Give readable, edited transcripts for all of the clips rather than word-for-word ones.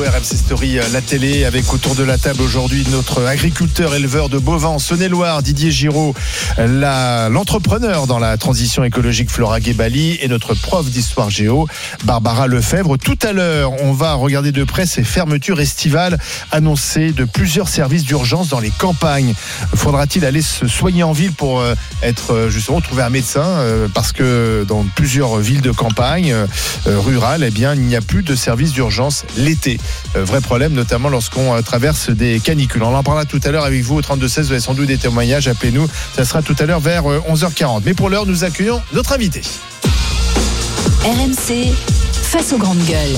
RMC Story, la télé, avec autour de la table aujourd'hui notre agriculteur éleveur de bovins en Saône-et-Loire, Didier Giraud, l'entrepreneur dans la transition écologique Flora Guébali, et notre prof d'histoire géo Barbara Lefebvre. Tout à l'heure, on va regarder de près ces fermetures estivales annoncées de plusieurs services d'urgence dans les campagnes. Faudra-t-il aller se soigner en ville pour être justement trouver un médecin, parce que dans plusieurs villes de campagne rurales, eh bien, il n'y a plus de services d'urgence l'été. Vrai problème, notamment lorsqu'on traverse des canicules. On en parlera tout à l'heure avec vous au 32-16. Vous avez sans doute des témoignages. Appelez-nous. Ça sera tout à l'heure vers 11h40. Mais pour l'heure, nous accueillons notre invité. RMC, face aux grandes gueules.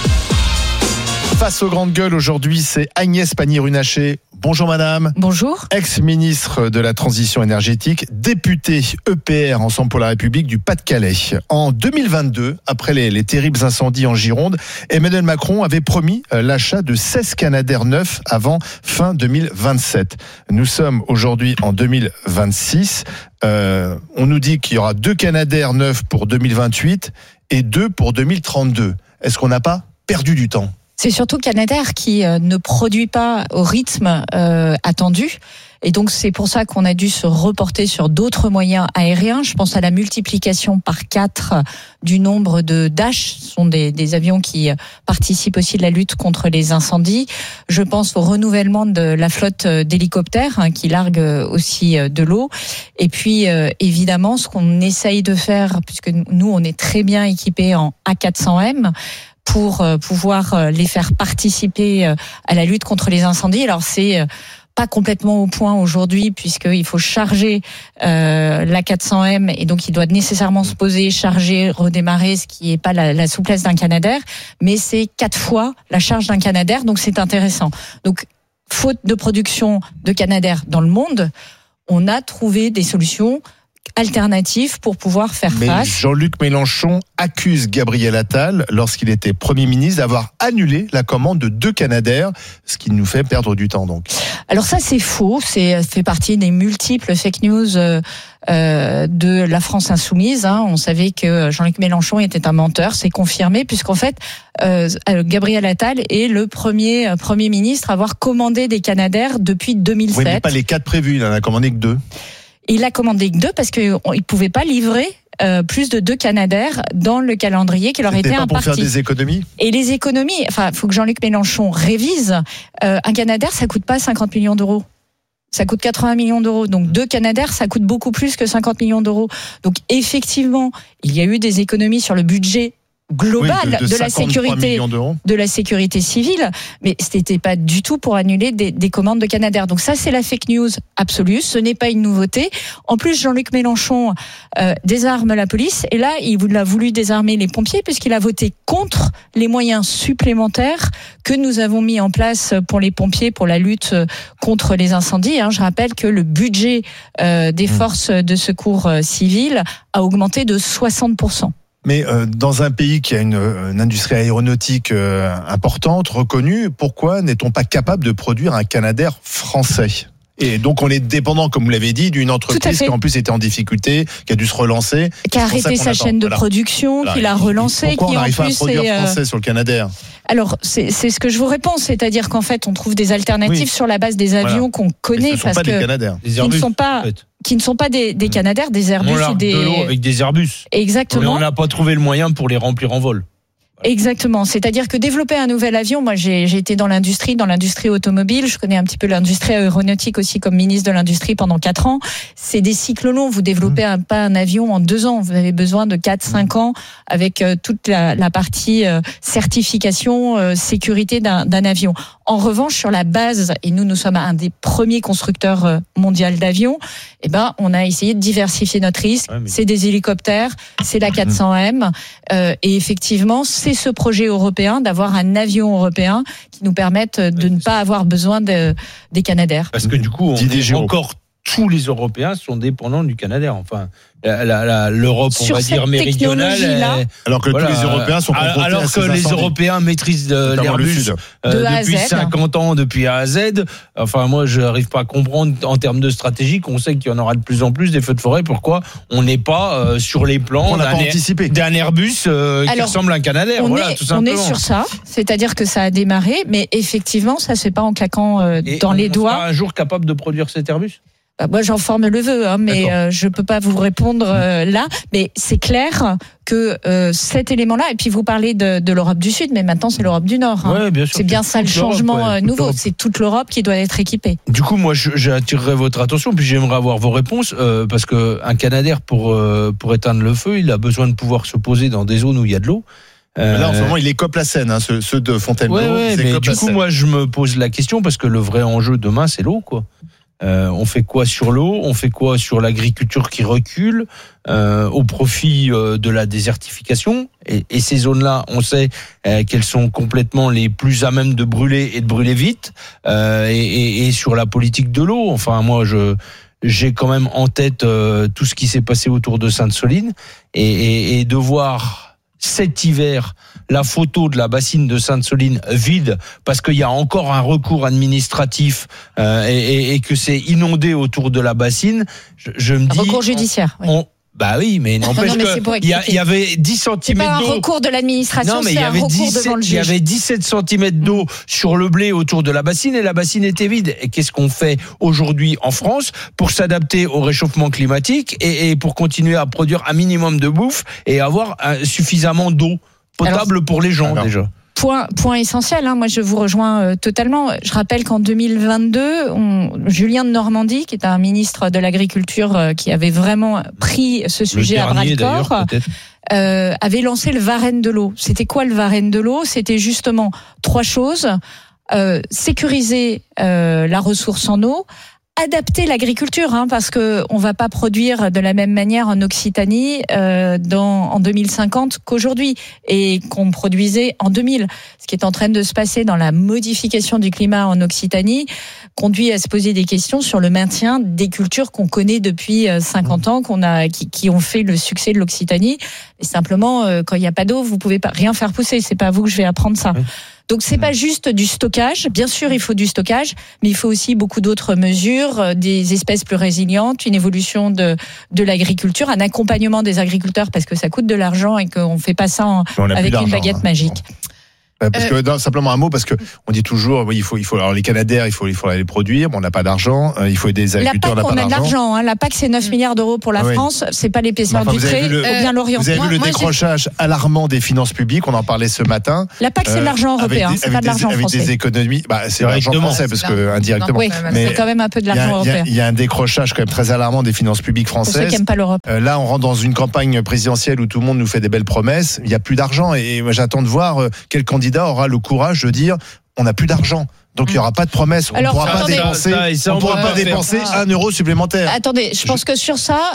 Face aux grandes gueules, aujourd'hui, c'est Agnès Pannier-Runacher. Bonjour madame. Bonjour. Ex-ministre de la Transition énergétique, députée EPR Ensemble pour la République du Pas-de-Calais. En 2022, après les terribles incendies en Gironde, Emmanuel Macron avait promis l'achat de 16 Canadair neufs avant fin 2027. Nous sommes aujourd'hui en 2026. On nous dit qu'il y aura 2 Canadair neufs pour 2028 et 2 pour 2032. Est-ce qu'on n'a pas perdu du temps ? C'est surtout Canadair qui ne produit pas au rythme attendu. Et donc, c'est pour ça qu'on a dû se reporter sur d'autres moyens aériens. Je pense à la multiplication par 4 du nombre de Dash. Ce sont des avions qui participent aussi de la lutte contre les incendies. Je pense au renouvellement de la flotte d'hélicoptères qui largue aussi de l'eau. Et puis, évidemment, ce qu'on essaye de faire, puisque nous, on est très bien équipés en A400M, pour pouvoir les faire participer à la lutte contre les incendies. Alors, c'est pas complètement au point aujourd'hui, puisqu'il faut charger l'A400M, et donc il doit nécessairement se poser, charger, redémarrer, ce qui n'est pas la souplesse d'un Canadair, mais c'est 4 fois la charge d'un Canadair, donc c'est intéressant. Donc, faute de production de Canadair dans le monde, on a trouvé des solutions alternatives pour pouvoir faire face. Jean-Luc Mélenchon accuse Gabriel Attal, lorsqu'il était Premier ministre, d'avoir annulé la commande de 2 Canadair, ce qui nous fait perdre du temps donc. Alors ça c'est faux, c'est fait partie des multiples fake news de la France insoumise. On savait que Jean-Luc Mélenchon était un menteur, c'est confirmé, puisqu'en fait Gabriel Attal est le premier ministre à avoir commandé des Canadair depuis 2007. Oui, mais pas les 4 prévus, il en a commandé que 2. Il a commandé que 2 parce qu'il ne pouvait pas livrer plus de 2 Canadair dans le calendrier qui leur était imparti. C'était pas pour faire des économies ? Et les économies, il faut que Jean-Luc Mélenchon révise. Un Canadair, ça coûte pas 50 millions d'euros. Ça coûte 80 millions d'euros. Donc 2 Canadair, ça coûte beaucoup plus que 50 millions d'euros. Donc effectivement, il y a eu des économies sur le budget global de la sécurité civile, mais c'était pas du tout pour annuler des commandes de Canadair. Donc ça, c'est la fake news absolue, ce n'est pas une nouveauté. En plus, Jean-Luc Mélenchon désarme la police, et là, il a voulu désarmer les pompiers puisqu'il a voté contre les moyens supplémentaires que nous avons mis en place pour les pompiers, pour la lutte contre les incendies. Je rappelle que le budget des forces de secours civils a augmenté de 60%. Mais dans un pays qui a une industrie aéronautique importante, reconnue, pourquoi n'est-on pas capable de produire un Canadair français ? Et donc on est dépendant, comme vous l'avez dit, d'une entreprise qui en plus était en difficulté, qui a dû se relancer. Qui a arrêté sa chaîne de production, qui l'a relancée. Pourquoi on n'arrive pas à produire français sur le Canadair ? Alors, c'est ce que je vous réponds, c'est-à-dire qu'en fait, on trouve des alternatives sur la base des avions qu'on connaît. Mais ce ne sont pas des Canadair. Qui ne sont pas des Canadair, des Airbus. On largue de l'eau avec des Airbus. Exactement. Mais on n'a pas trouvé le moyen pour les remplir en vol. Exactement. C'est-à-dire que développer un nouvel avion, moi j'ai été dans l'industrie automobile, je connais un petit peu l'industrie aéronautique aussi comme ministre de l'Industrie pendant 4 ans. C'est des cycles longs. Vous développez pas un avion en 2 ans. Vous avez besoin de 4-5 ans avec toute la partie certification, sécurité d'un avion. En revanche, sur la base, et nous sommes un des premiers constructeurs mondiaux d'avions, on a essayé de diversifier notre risque. Ouais, c'est des hélicoptères, c'est la 400M, et effectivement, c'est ce projet européen d'avoir un avion européen qui nous permette de ne pas avoir besoin des Canadair. Parce que du coup, on est encore tous les Européens sont dépendants du Canadair. Enfin, l'Europe, on Sur va dire cette méridionale, technologie-là. Alors que tous les Européens sont confrontés alors à ces que les incendies. Européens maîtrisent Notamment le l'Airbus Sud. De A à depuis Z. 50 ans, depuis A à Z. Enfin, moi, je n'arrive pas à comprendre en termes de stratégie qu'on sait qu'il y en aura de plus en plus des feux de forêt. Pourquoi on n'est pas sur les plans On n'a pas anticipé. d'un Airbus qui Alors, ressemble à un Canadair. On Voilà, tout est simplement. sur ça, c'est-à-dire que ça a démarré, mais effectivement, ça se fait pas en claquant Et dans les on doigts. sera un jour capable de produire cet Airbus? Bah, moi, j'en forme le vœu, mais D'accord. je peux pas vous répondre là. Mais c'est clair que cet élément-là. Et puis vous parlez de l'Europe du Sud, mais maintenant c'est l'Europe du Nord. Ouais, bien sûr. C'est bien ça le Toute l'Europe, changement ouais, toute nouveau. l'Europe. C'est toute l'Europe qui doit être équipée. Du coup, moi, j'attirerai votre attention, puis j'aimerais avoir vos réponses, parce que un Canadair, pour éteindre le feu, il a besoin de pouvoir se poser dans des zones où il y a de l'eau. Là, en ce moment, il écope la Seine, ceux de Fontainebleau. Ouais, ils mais écopent du la coup, Seine. moi, je me pose la question, parce que le vrai enjeu demain, c'est l'eau, quoi. On fait quoi sur l'eau? On fait quoi sur l'agriculture qui recule au profit de la désertification? Et ces zones-là, on sait qu'elles sont complètement les plus à même de brûler et de brûler vite. Et sur la politique de l'eau, enfin, moi, j'ai quand même en tête tout ce qui s'est passé autour de Sainte-Soline et de voir cet hiver la photo de la bassine de Sainte-Soline vide parce qu'il y a encore un recours administratif et que c'est inondé autour de la bassine, je me dis... Recours judiciaire. Oui. Bah oui, mais n'empêche non, mais c'est pour qu'il y expliquer. avait 10 C'est cm pas un d'eau. recours de l'administration, Non, mais c'est un recours devant le il y juge. avait 17 cm d'eau sur le blé autour de la bassine et la bassine était vide. Et qu'est-ce qu'on fait aujourd'hui en France pour s'adapter au réchauffement climatique et pour continuer à produire un minimum de bouffe et avoir suffisamment d'eau potable pour les gens déjà? Point essentiel, moi je vous rejoins totalement. Je rappelle qu'en 2022, Julien de Normandie, qui est un ministre de l'Agriculture qui avait vraiment pris ce sujet à bras-le-corps, avait lancé le Varenne de l'eau. C'était quoi le Varenne de l'eau? C'était justement 3 choses. Sécuriser la ressource en eau, adapter l'agriculture, parce que on va pas produire de la même manière en Occitanie en 2050 qu'aujourd'hui et qu'on produisait en 2000. Ce qui est en train de se passer dans la modification du climat en Occitanie conduit à se poser des questions sur le maintien des cultures qu'on connaît depuis 50 ans, qui ont fait le succès de l'Occitanie. Et simplement, quand il n'y a pas d'eau, vous pouvez pas rien faire pousser. C'est pas à vous que je vais apprendre ça. Oui. Donc c'est pas juste du stockage. Bien sûr, il faut du stockage, mais il faut aussi beaucoup d'autres mesures, des espèces plus résilientes, une évolution de l'agriculture, un accompagnement des agriculteurs parce que ça coûte de l'argent et qu'on fait pas ça avec une baguette magique. Parce que simplement un mot, parce que on dit toujours oui, il faut alors les Canadair, il faut les produire, mais on n'a pas d'argent, il faut aider des agriculteurs, on a de l'argent. La PAC c'est 9 milliards d'euros pour la France, c'est pas l'épaisseur du trait ou bien l'Orient. Vous avez vu le décrochage alarmant des finances publiques, on en parlait ce matin. La PAC c'est de l'argent européen, c'est pas de l'argent français. Avec des économies, c'est l'argent français parce que indirectement. Oui, mais c'est quand même un peu de l'argent européen. Il y a un décrochage quand même très alarmant des finances publiques françaises. Pour ceux qui n'aiment pas l'Europe. Là, on rentre dans une campagne présidentielle où tout le monde nous fait des belles promesses. Il y a plus d'argent et moi j'attends de voir quel candidat aura le courage de dire on n'a plus d'argent. Donc il n'y aura pas de promesse, on ne pourra pas dépenser 1 euro supplémentaire. Attendez, je pense que sur ça,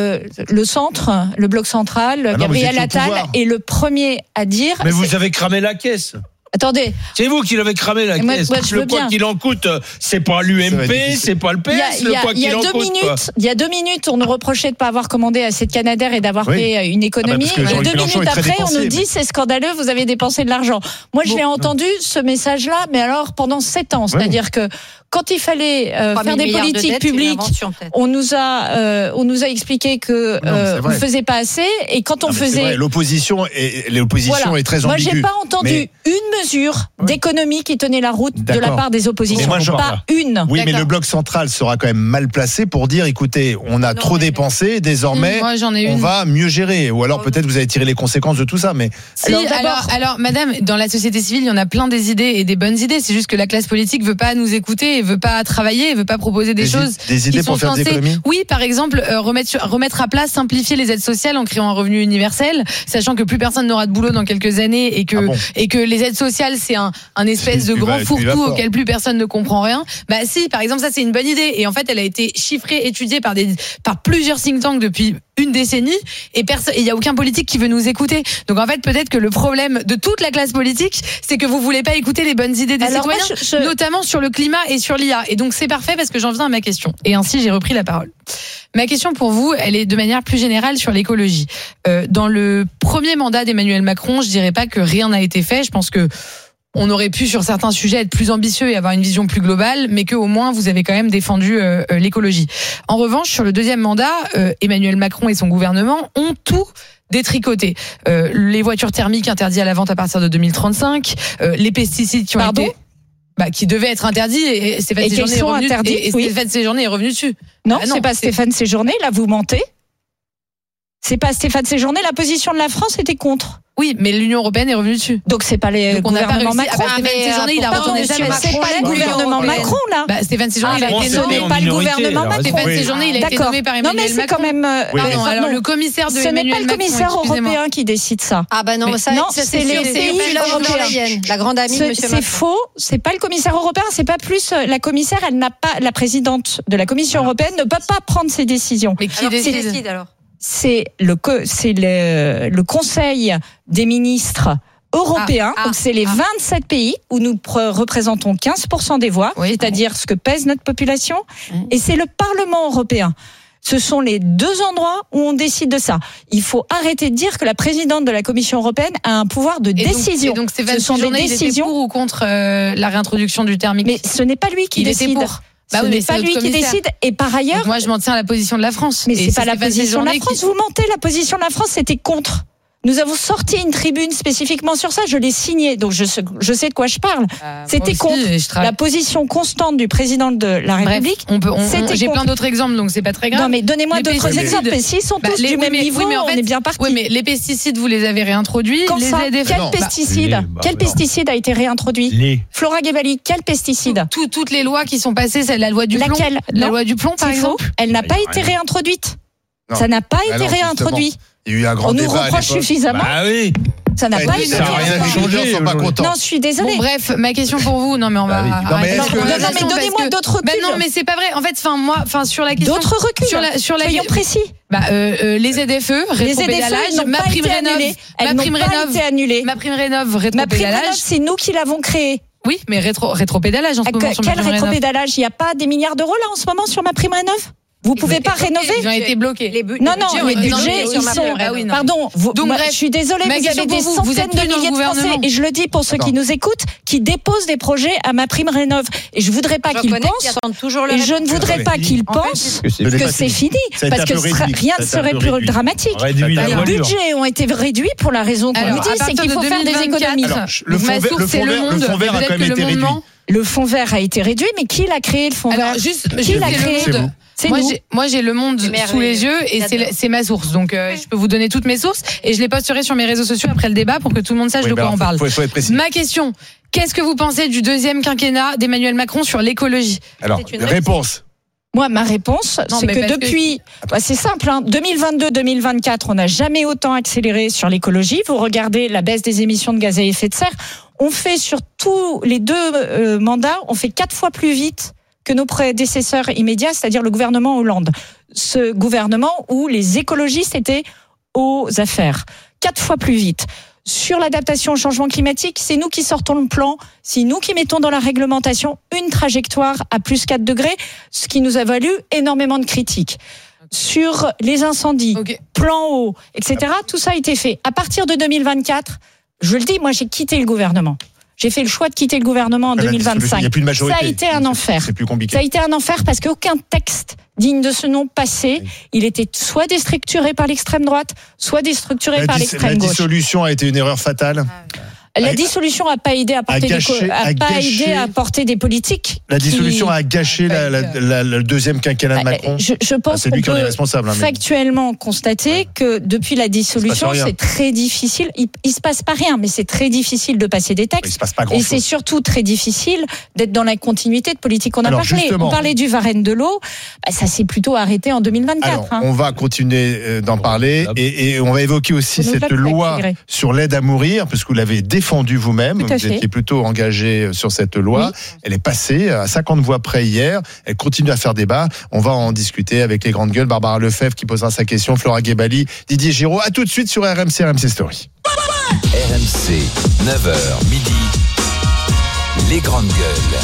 le bloc central, Gabriel Attal est le premier à dire. Mais vous avez cramé la caisse. Attendez. C'est vous qui l'avez cramé la caisse. Le quoi qu'il en coûte, c'est pas l'UMP, c'est pas le PS. Il y a 2 minutes, on nous reprochait de pas avoir commandé assez de Canadair et d'avoir fait une économie. Et 2 minutes après, on nous dit c'est scandaleux, vous avez dépensé de l'argent. Moi, je l'ai entendu ce message-là, mais alors pendant 7 ans, c'est-à-dire que quand il fallait faire des politiques publiques, on nous a expliqué que on ne faisait pas assez, et quand on faisait, l'opposition est très ambiguë. Moi, j'ai pas entendu une mesure d'économie qui tenait la route de la part des oppositions. Pas une. Oui, mais le bloc central sera quand même mal placé pour dire écoutez, on a trop dépensé, désormais on va mieux gérer. Ou alors peut-être vous allez tirer les conséquences de tout ça. Mais alors, madame, dans la société civile, il y en a plein des idées et des bonnes idées. C'est juste que la classe politique veut pas nous écouter, veut pas travailler, veut pas proposer des choses. Des idées pour faire des économies. Oui, par exemple, remettre à plat, simplifier les aides sociales en créant un revenu universel, sachant que plus personne n'aura de boulot dans quelques années et que les aides sociales c'est un espèce de grand fourre-tout auquel plus personne ne comprend rien. Si, par exemple, ça c'est une bonne idée et en fait elle a été chiffrée, étudiée par plusieurs think tanks depuis une décennie et il y a aucun politique qui veut nous écouter. Donc en fait, peut-être que le problème de toute la classe politique, c'est que vous voulez pas écouter les bonnes idées des citoyens, notamment sur le climat et sur l'IA. Et donc c'est parfait parce que j'en viens à ma question. Et ainsi, j'ai repris la parole. Ma question pour vous, elle est de manière plus générale sur l'écologie. Dans le premier mandat d'Emmanuel Macron, je dirais pas que rien n'a été fait. Je pense que on aurait pu sur certains sujets être plus ambitieux et avoir une vision plus globale, mais que au moins vous avez quand même défendu l'écologie. En revanche, sur le deuxième mandat, Emmanuel Macron et son gouvernement ont tout détricoté. Les voitures thermiques interdites à la vente à partir de 2035, les pesticides qui ont été qui devaient être interdits et Stéphane Séjourné est revenu Stéphane Séjourné est revenu dessus. Non, c'est pas Stéphane Séjourné, là vous mentez. C'est pas Stéphane Séjourné, la position de la France était contre. Oui, mais l'Union européenne est revenue dessus. Donc c'est pas les gouvernements Macron. Stéphane Séjourné, il a retourné jamais. C'est pas le gouvernement Macron là. Stéphane Séjourné, il a été nommé par le gouvernement Macron. Stéphane Séjourné, il a été nommé par Emmanuel Macron. Non mais c'est quand même. Pardon, alors le commissaire de Emmanuel Macron. Ce n'est pas le commissaire européen qui décide ça. Ah bah non, ça c'est les pays européens. La grande amie de Monsieur Macron. C'est faux. C'est pas le commissaire européen. C'est pas plus la commissaire. Elle n'a pas la présidente de la Commission européenne ne peut pas prendre ses décisions. Mais qui décide alors? C'est le Conseil des ministres européens. Donc c'est les 27 pays où nous représentons 15% des voix, c'est-à-dire ce que pèse notre population. Et c'est le Parlement européen. Ce sont les deux endroits où on décide de ça. Il faut arrêter de dire que la présidente de la Commission européenne a un pouvoir de décision. Et donc ce sont des décisions. Il était pour ou contre la réintroduction du thermique? Mais ce n'est pas lui qui décide. Il était pour. Ce n'est pas lui qui décide. Et par ailleurs, donc moi je m'en tiens à la position de la France. Mais c'est pas la position de la France. Vous mentez. La position de la France, c'était contre. Nous avons sorti une tribune spécifiquement sur ça. Je l'ai signée, donc je sais de quoi je parle. C'était contre. La position constante du président de la République. J'ai plein d'autres exemples, donc c'est pas très grave. Non, mais donnez-moi d'autres exemples. Et s'ils sont tous du même niveau, on est bien parti. Oui, mais les pesticides, vous les avez réintroduits. Quel pesticide a été réintroduit? Flora Gebali, quel pesticide? Toutes les lois qui sont passées, c'est la loi du plomb. Laquelle? La loi du plomb, par exemple. Elle n'a pas été réintroduite. Ça n'a pas été réintroduit. Il y a eu un grand débat. On nous reproche suffisamment. Bah oui. Ça n'a pas été. Ça n'a rien changé, ils sont pas contents. Non, je suis désolée. Bon, bref, ma question pour vous. Non, mais on va. Non, mais donnez-moi d'autres reculs. Non, mais c'est pas vrai. En fait, sur la question. D'autres reculs. Soyons précis. Les ZFE, rétropédalage, ma prime rénov, rétropédalage. C'est nous qui l'avons créé. Oui, mais rétropédalage en ce moment. Quel rétropédalage? Il n'y a pas des milliards d'euros là en ce moment sur ma prime rénov? Vous pouvez pas rénover? Ils ont été bloqués. Les budgets, ils sont. Pardon. Donc bref, je suis désolée. Vous avez des centaines de milliers de Français, et je le dis pour ceux qui nous écoutent, qui déposent des projets à ma prime rénov. Et je voudrais pas qu'ils pensent. Et je ne voudrais pas qu'ils pensent que c'est fini, parce que rien ne serait plus dramatique. Les budgets ont été réduits pour la raison qu'on nous dit, c'est qu'il faut faire des économies. Le fonds vert a quand même été réduit. Le fonds vert a été réduit, mais qui l'a créé le fonds vert? Qui l'a créé? Moi, j'ai Le Monde sous les yeux et c'est ma source. Donc, je peux vous donner toutes mes sources et je les posterai sur mes réseaux sociaux après le débat pour que tout le monde sache de quoi on parle. Faut être précis. Ma question, qu'est-ce que vous pensez du deuxième quinquennat d'Emmanuel Macron sur l'écologie? Alors, réponse. Moi, ma réponse, c'est que depuis, c'est simple, 2022-2024, on n'a jamais autant accéléré sur l'écologie. Vous regardez la baisse des émissions de gaz à effet de serre. On fait sur tous les deux mandats, on fait 4 fois plus vite que nos prédécesseurs immédiats, c'est-à-dire le gouvernement Hollande. Ce gouvernement où les écologistes étaient aux affaires. 4 fois plus vite. Sur l'adaptation au changement climatique, c'est nous qui sortons le plan, c'est nous qui mettons dans la réglementation une trajectoire à plus 4 degrés, ce qui nous a valu énormément de critiques. Sur les incendies, plan eau, etc., tout ça a été fait. À partir de 2024, je le dis, moi j'ai quitté le gouvernement. J'ai fait le choix de quitter le gouvernement en 2025. Il n'y a plus de majorité. Ça a été un enfer. C'est plus compliqué. Ça a été un enfer parce qu'aucun texte digne de ce nom passé. Il était soit déstructuré par l'extrême droite, soit déstructuré par l'extrême gauche. La dissolution a été une erreur fatale. La dissolution n'a pas aidé à apporter des politiques. La dissolution a gâché le deuxième quinquennat de Macron. Je pense c'est lui qui en est responsable. Factuellement constater que depuis la dissolution, c'est très difficile. Il se passe pas rien, mais c'est très difficile de passer des textes. Il se passe pas grand-chose. Et c'est surtout très difficile d'être dans la continuité de politique. On parlait du Varenne de l'eau. Ça s'est plutôt arrêté en 2024. Alors, on va continuer d'en parler et on va évoquer aussi cette loi sur l'aide à mourir, parce que vous l'avez défendue défendu vous-même. Vous étiez plutôt engagé sur cette loi. Oui. Elle est passée à 50 voix près hier. Elle continue à faire débat. On va en discuter avec les grandes gueules. Barbara Lefebvre qui posera sa question, Flora Guébali, Didier Giraud. À tout de suite sur RMC Story. RMC, 9h, midi. Les grandes gueules.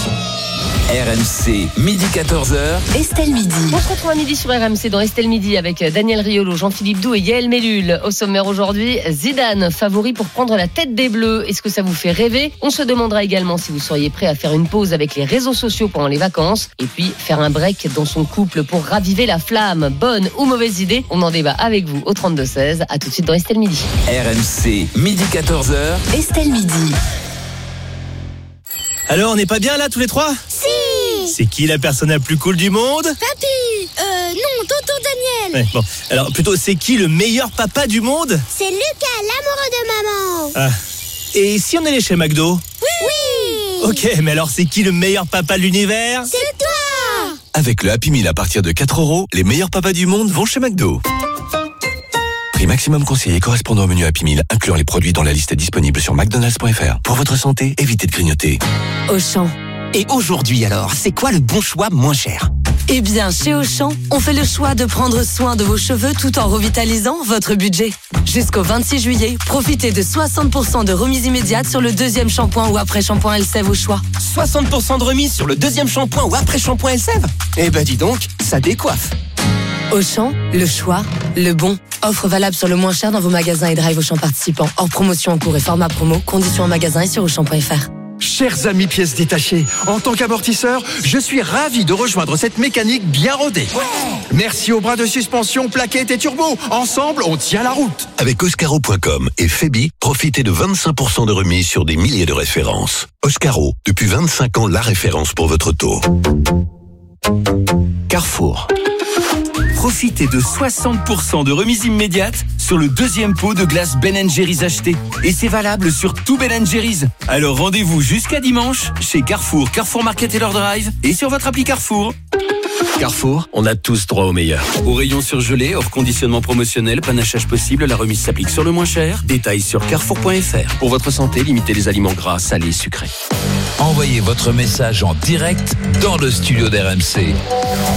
RMC, midi 14h. Estelle Midi. On se retrouve à midi sur RMC dans Estelle Midi avec Daniel Riolo, Jean-Philippe Doux et Yael Mellul. Au sommaire aujourd'hui, Zidane, favori pour prendre la tête des Bleus. Est-ce que ça vous fait rêver ? On se demandera également si vous seriez prêt à faire une pause avec les réseaux sociaux pendant les vacances. Et puis, faire un break dans son couple pour raviver la flamme. Bonne ou mauvaise idée ? On en débat avec vous au 32-16. À tout de suite dans Estelle Midi. RMC, midi 14h. Estelle Midi. Alors, on n'est pas bien là tous les trois ? Si. C'est qui la personne la plus cool du monde ? Papy. Non, tonton Daniel. Ouais, bon, alors plutôt c'est qui le meilleur papa du monde ? C'est Lucas, l'amoureux de maman. Ah. Et si on allait chez McDo ? Oui. Ok, mais alors c'est qui le meilleur papa de l'univers ? C'est toi. Avec le Happy Meal à partir de 4 €, les meilleurs papas du monde vont chez McDo. Prix maximum conseillé correspondant au menu Happy Meal, incluant les produits dans la liste disponible sur McDonald's.fr. Pour votre santé, évitez de grignoter. Auchan. Et aujourd'hui alors, c'est quoi le bon choix moins cher ? Eh bien, chez Auchan, on fait le choix de prendre soin de vos cheveux tout en revitalisant votre budget. Jusqu'au 26 juillet, profitez de 60% de remise immédiate sur le deuxième shampoing ou après-shampoing Elseve au choix. 60% de remise sur le deuxième shampoing ou après-shampoing Elseve ? Eh ben dis donc, ça décoiffe. Auchan, le choix, le bon. Offre valable sur le moins cher dans vos magasins et drive Auchan participants. Hors promotion en cours et format promo. Conditions en magasin et sur Auchan.fr. Chers amis pièces détachées, en tant qu'amortisseur, je suis ravi de rejoindre cette mécanique bien rodée. Ouais. Merci aux bras de suspension, plaquettes et turbo. Ensemble, on tient la route. Avec Oscaro.com et Febi, profitez de 25% de remise sur des milliers de références. Oscaro, depuis 25 ans, la référence pour votre auto. Carrefour. Profitez de 60% de remise immédiate sur le deuxième pot de glace Ben & Jerry's acheté. Et c'est valable sur tout Ben & Jerry's. Alors rendez-vous jusqu'à dimanche chez Carrefour, Carrefour Market Taylor Drive et sur votre appli Carrefour. Carrefour, on a tous droit au meilleur. Au rayon surgelé, hors conditionnement promotionnel, panachage possible, la remise s'applique sur le moins cher. Détails sur carrefour.fr. Pour votre santé, limitez les aliments gras, salés, sucrés. Envoyez votre message en direct dans le studio d'RMC.